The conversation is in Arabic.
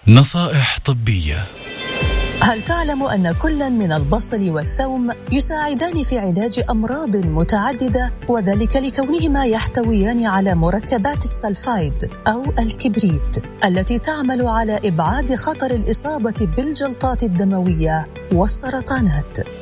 نصائح طبية. هل تعلم أن كلا من البصل والثوم يساعدان في علاج أمراض متعددة، وذلك لكونهما يحتويان على مركبات السلفايد أو الكبريت التي تعمل على إبعاد خطر الإصابة بالجلطات الدموية والسرطانات.